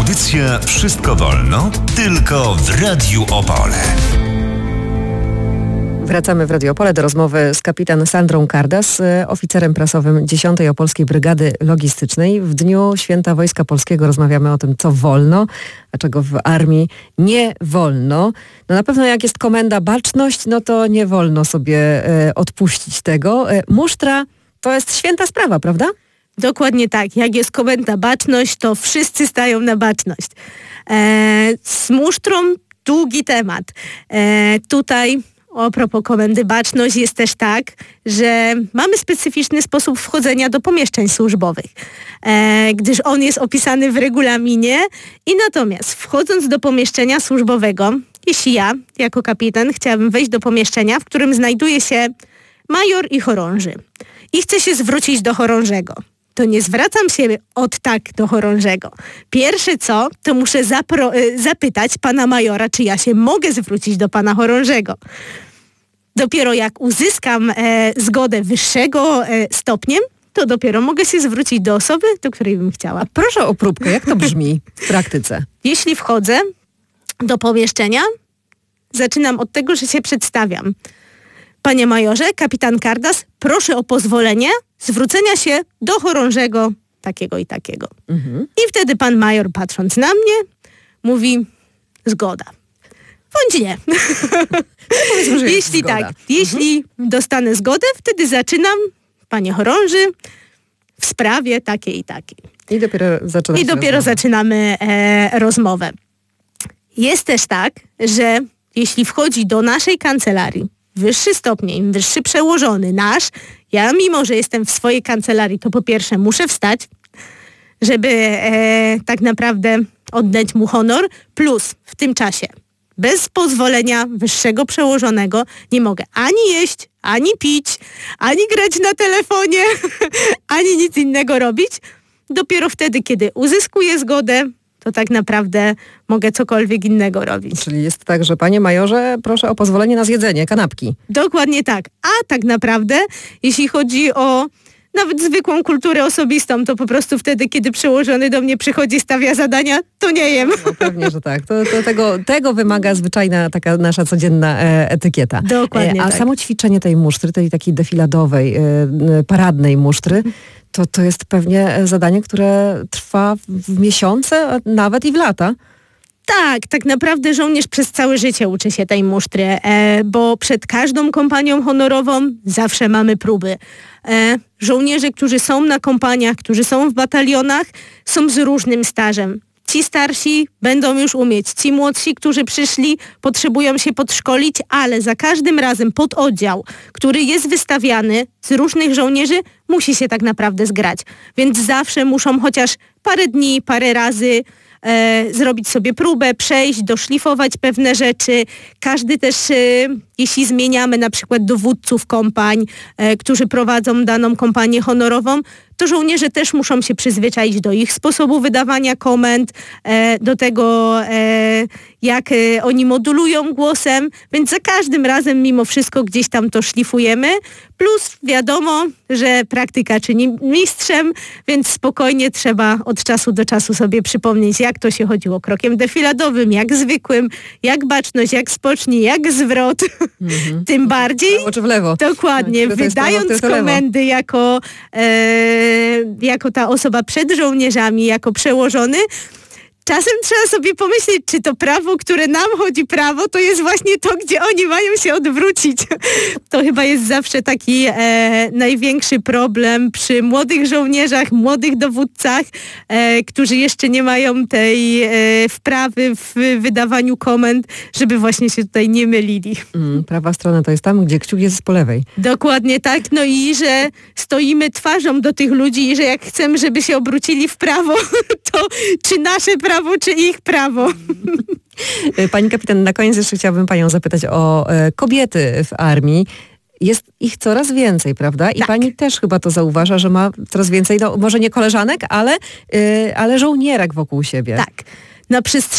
Audycja Wszystko wolno, tylko w Radiu Opole. Wracamy w Radio Opole do rozmowy z kapitan Sandrą Kardas, oficerem prasowym 10. Opolskiej Brygady Logistycznej. W Dniu Święta Wojska Polskiego rozmawiamy o tym, co wolno, a czego w armii nie wolno. No na pewno jak jest komenda baczność, no to nie wolno sobie odpuścić tego. Musztra to jest święta sprawa, prawda? Dokładnie tak. Jak jest komenda baczność, to wszyscy stają na baczność. Z musztrą długi temat. Tutaj a propos komendy baczność jest też tak, że mamy specyficzny sposób wchodzenia do pomieszczeń służbowych, gdyż on jest opisany w regulaminie i natomiast wchodząc do pomieszczenia służbowego, jeśli ja jako kapitan chciałabym wejść do pomieszczenia, w którym znajduje się major i chorąży i chcę się zwrócić do chorążego, to nie zwracam się od tak do chorążego. Pierwsze co, to muszę zapytać pana majora, czy ja się mogę zwrócić do pana chorążego. Dopiero jak uzyskam zgodę wyższego stopniem, to dopiero mogę się zwrócić do osoby, do której bym chciała. Proszę o próbkę, jak to brzmi w praktyce? Jeśli wchodzę do pomieszczenia, zaczynam od tego, że się przedstawiam. Panie majorze, kapitan Kardas, proszę o pozwolenie zwrócenia się do chorążego takiego i takiego. I wtedy pan major, patrząc na mnie, mówi zgoda. Bądź nie. Jeśli zgoda. tak, jeśli dostanę zgodę, wtedy zaczynam, panie chorąży, w sprawie takiej i takiej. I dopiero zaczynamy rozmowę. Jest też tak, że jeśli wchodzi do naszej kancelarii wyższy stopień, wyższy przełożony nasz, ja mimo, że jestem w swojej kancelarii, to po pierwsze muszę wstać, żeby tak naprawdę oddać mu honor, plus w tym czasie bez pozwolenia wyższego przełożonego nie mogę ani jeść, ani pić, ani grać na telefonie, ani nic innego robić. Dopiero wtedy, kiedy uzyskuję zgodę, to tak naprawdę mogę cokolwiek innego robić. Czyli jest tak, że panie majorze, proszę o pozwolenie na zjedzenie kanapki. Dokładnie tak. A tak naprawdę, jeśli chodzi o nawet zwykłą kulturę osobistą, to po prostu wtedy, kiedy przełożony do mnie przychodzi, stawia zadania, to nie jem. No pewnie, że tak. Tego wymaga zwyczajna taka nasza codzienna etykieta. Dokładnie A tak. samo ćwiczenie tej musztry, tej takiej defiladowej, paradnej musztry, to jest pewnie zadanie, które trwa w miesiące, a nawet i w lata. Tak naprawdę żołnierz przez całe życie uczy się tej musztry, bo przed każdą kompanią honorową zawsze mamy próby. Żołnierze, którzy są na kompaniach, którzy są w batalionach, są z różnym stażem. Ci starsi będą już umieć, ci młodsi, którzy przyszli, potrzebują się podszkolić, ale za każdym razem pododdział, który jest wystawiany z różnych żołnierzy, musi się tak naprawdę zgrać. Więc zawsze muszą chociaż parę dni, parę razy zrobić sobie próbę, przejść, doszlifować pewne rzeczy. Każdy też, jeśli zmieniamy na przykład dowódców kompań, którzy prowadzą daną kompanię honorową, to żołnierze też muszą się przyzwyczaić do ich sposobu wydawania komend, do tego, jak oni modulują głosem, więc za każdym razem mimo wszystko gdzieś tam to szlifujemy. Plus wiadomo, że praktyka czyni mistrzem, więc spokojnie trzeba od czasu do czasu sobie przypomnieć, jak to się chodziło krokiem defiladowym, jak zwykłym, jak baczność, jak spocznij, jak zwrot. Tym bardziej, prawo czy w lewo. Dokładnie, wydając komendy jako ta osoba przed żołnierzami, jako przełożony, czasem trzeba sobie pomyśleć, czy to prawo, które nam chodzi prawo, to jest właśnie to, gdzie oni mają się odwrócić. To chyba jest zawsze taki największy problem przy młodych żołnierzach, młodych dowódcach, którzy jeszcze nie mają tej wprawy w wydawaniu komend, żeby właśnie się tutaj nie mylili. Prawa strona to jest tam, gdzie kciuk jest po lewej. Dokładnie tak. No i że stoimy twarzą do tych ludzi i że jak chcemy, żeby się obrócili w prawo, to czy nasze prawo, czy ich prawo. Pani kapitan, na koniec jeszcze chciałabym panią zapytać o kobiety w armii. Jest ich coraz więcej, prawda? I tak. Pani też chyba to zauważa, że ma coraz więcej, no może nie koleżanek, ale żołnierek wokół siebie. Tak. Na przestrzeni